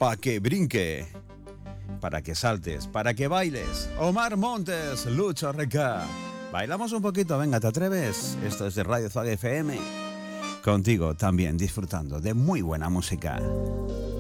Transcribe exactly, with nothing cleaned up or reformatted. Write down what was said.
Pa' que brinque, para que saltes, para que bailes. Omar Montes, Lucho Reca. Bailamos un poquito, venga, ¿te atreves? Esto es de Radio Zag F M. Contigo también disfrutando de muy buena música.